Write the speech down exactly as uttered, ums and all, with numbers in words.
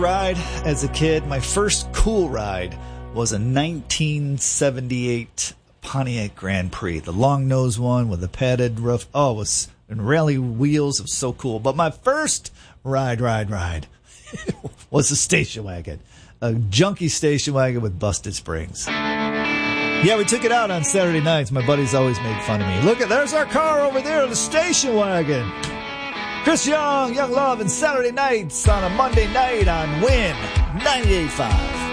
Ride as a kid, my first cool ride was a nineteen seventy-eight Pontiac Grand Prix, the long nose one with the padded roof. Oh, it was and rally wheels. It was so cool. But my first ride, ride, ride was a station wagon, a junky station wagon with busted springs. Yeah, we took it out on Saturday nights. My buddies always made fun of me. Look at, there's our car over there, the station wagon. Chris Young, Young Love, and Saturday nights on a Monday night on Win ninety-eight point five.